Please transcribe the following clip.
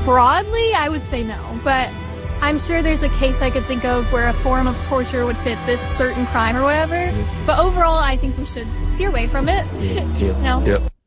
Broadly, I would say no, but I'm sure there's a case I could think of where a form of torture would fit this certain crime or whatever. But overall, I think we should steer away from it. No? Yep.